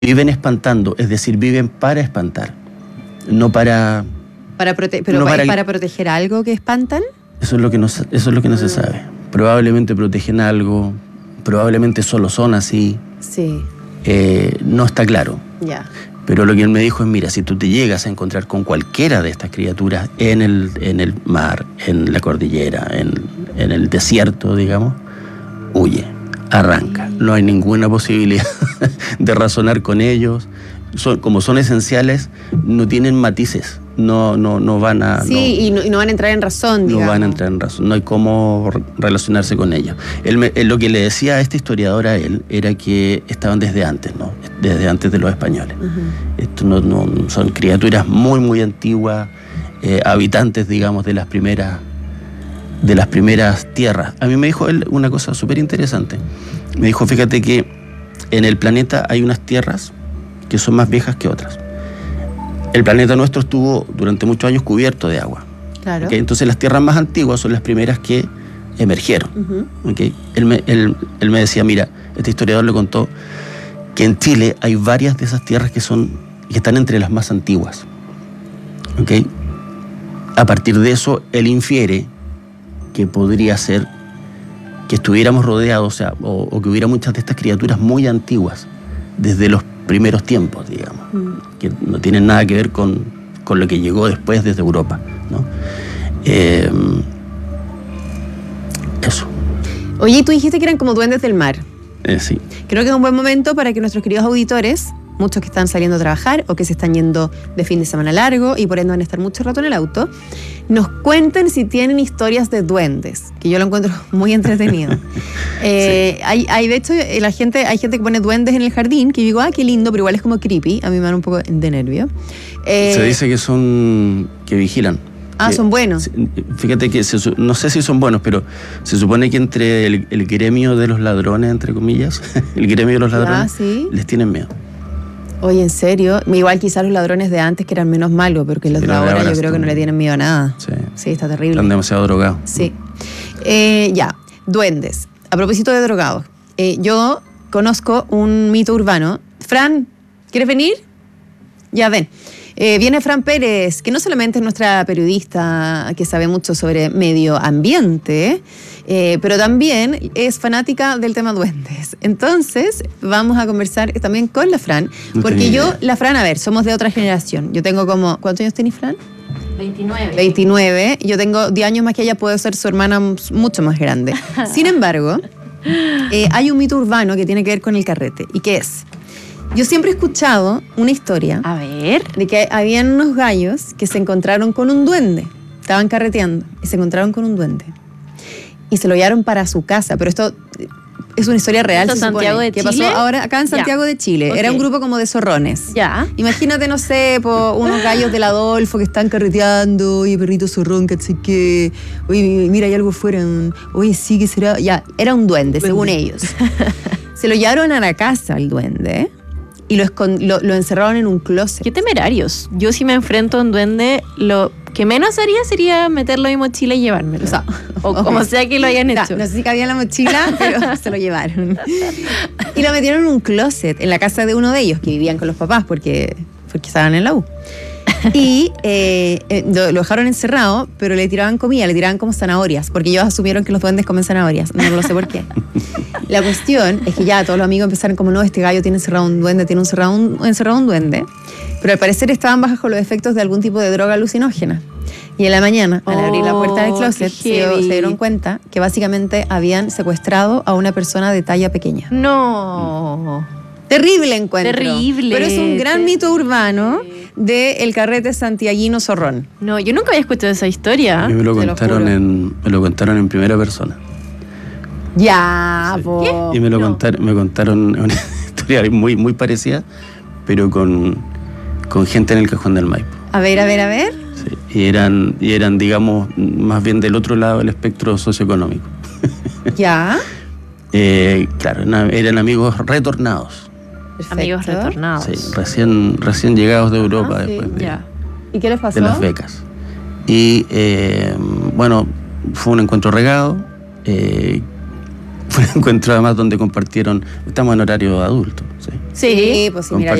viven espantando, es decir, viven para espantar, no para... ¿Para proteger algo que espantan? Eso es lo que no se sabe. Probablemente protegen algo, probablemente solo son así. Sí. No está claro. Ya. Pero lo que él me dijo es, mira, si tú te llegas a encontrar con cualquiera de estas criaturas en el mar, en la cordillera, en el desierto, digamos, huye, arranca. No hay ninguna posibilidad de razonar con ellos. Como son esenciales, no tienen matices. No van a... Sí, no van a entrar en razón, digamos. No van a entrar en razón. No hay cómo relacionarse con ellos. Él lo que le decía a este historiador a él era que estaban desde antes, ¿no? Desde antes de los españoles. Uh-huh. Esto no son criaturas muy, muy antiguas, habitantes, digamos, de las primeras tierras. A mí me dijo él una cosa súper interesante. Me dijo, fíjate que en el planeta hay unas tierras que son más viejas que otras. El planeta nuestro estuvo durante muchos años cubierto de agua. Claro. ¿Okay? Entonces las tierras más antiguas son las primeras que emergieron. Uh-huh. ¿Okay? Él me decía, mira, este historiador le contó que en Chile hay varias de esas tierras que están entre las más antiguas. ¿Okay? A partir de eso, él infiere que podría ser que estuviéramos rodeados, o que hubiera muchas de estas criaturas muy antiguas, desde los primeros tiempos, digamos, que no tienen nada que ver con lo que llegó después desde Europa, ¿no? Eso. Oye, y tú dijiste que eran como duendes del mar. Sí. Creo que es un buen momento para que nuestros queridos auditores, muchos que están saliendo a trabajar o que se están yendo de fin de semana largo y por ende van a estar mucho rato en el auto, nos cuenten si tienen historias de duendes, que yo lo encuentro muy entretenido. Sí. Hay de hecho, hay gente que pone duendes en el jardín, que yo digo, qué lindo, pero igual es como creepy, a mí me dan un poco de nervio. Se dice que vigilan. Son buenos. Fíjate que no sé si son buenos, pero se supone que entre el gremio de los ladrones, entre comillas, el gremio de los ladrones, ¿sí? Les tienen miedo. Oye, ¿en serio? Igual quizás los ladrones de antes que eran menos malos, pero que los de ahora yo creo que no le tienen miedo a nada. Sí, está terrible. Están demasiado drogados. Sí. Duendes. A propósito de drogados, yo conozco un mito urbano. Fran, ¿quieres venir? Ya, ven. Viene Fran Pérez, que no solamente es nuestra periodista que sabe mucho sobre medio ambiente, pero también es fanática del tema duendes. Entonces, vamos a conversar también con la Fran, porque la Fran, a ver, somos de otra generación. Yo tengo como... ¿Cuántos años tenés, Fran? 29. Yo tengo 10 años más que ella, puedo ser su hermana mucho más grande. Sin embargo, hay un mito urbano que tiene que ver con el carrete. ¿Y qué es? Yo siempre he escuchado una historia, a ver, de que habían unos gallos que se encontraron con un duende. Estaban carreteando y se encontraron con un duende. Y se lo llevaron para su casa. Pero esto es una historia real, se supone. Santiago de que Chile? pasó ahora acá en Santiago de Chile. Okay. Era un grupo como de zorrones. Ya. Imagínate, no sé, unos gallos del Adolfo que están carreteando. Oye, perrito zorrón, ¿cachai? Que... Oye, mira, hay algo fuera. Oye, sí, ¿qué será? Ya, era un duende, según ellos. Se lo llevaron a la casa al duende, y lo encerraron en un closet. Qué temerarios. Yo si me enfrento a un duende, lo que menos haría sería meterlo en mi mochila y llevármelo. O como sea que lo hayan hecho. No sé si cabía en la mochila, pero se lo llevaron. Y lo metieron en un closet en la casa de uno de ellos, que vivían con los papás porque estaban en la U. Y lo dejaron encerrado, pero le tiraban comida, le tiraban como zanahorias, porque ellos asumieron que los duendes comen zanahorias. No lo sé por qué. La cuestión es que ya todos los amigos empezaron como, no, este gallo tiene encerrado un duende, encerrado un duende. Pero al parecer estaban bajo los efectos de algún tipo de droga alucinógena. Y en la mañana, al abrir la puerta del closet, se dieron cuenta que básicamente habían secuestrado a una persona de talla pequeña. No. Terrible encuentro. Terrible. Pero es un gran mito urbano del carrete santiaguino zorrón. No, yo nunca había escuchado esa historia. A mí me lo contaron en primera persona. Ya, sí. Y me contaron una historia muy, muy parecida, pero con gente en el Cajón del Maipo. A ver. Sí, y eran, digamos, más bien del otro lado del espectro socioeconómico. ¿Ya? Claro, eran amigos retornados. Perfecto. Amigos retornados. Sí, recién llegados de Europa después ¿Y qué les pasó? de las becas. Y bueno, fue un encuentro regado. Fue un encuentro además donde compartieron, estamos en horario adulto, ¿sí? Sí. pues sí, mira,